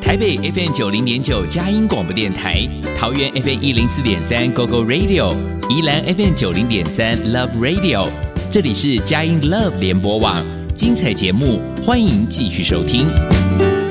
台北 FM 90.9佳音广播电台，桃园 FM 104.3 GoGo Radio， 宜兰 FM 90.3 Love Radio， 这里是佳音 Love 联播网，精彩节目欢迎继续收听。